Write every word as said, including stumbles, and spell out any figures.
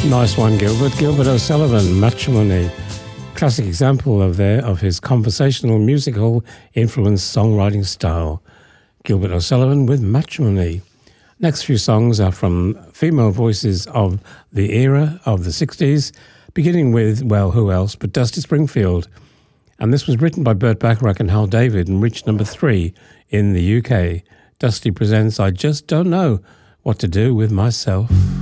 Nice one, Gilbert. Gilbert O'Sullivan, Matrimony. Classic example of there of his conversational, musical influenced songwriting style. Gilbert O'Sullivan with Matrimony. Next few songs are from female voices of the era of the sixties, beginning with, well, who else but Dusty Springfield. And this was written by Burt Bacharach and Hal David and reached number three in the U K. Dusty presents I Just Don't Know What to Do with Myself.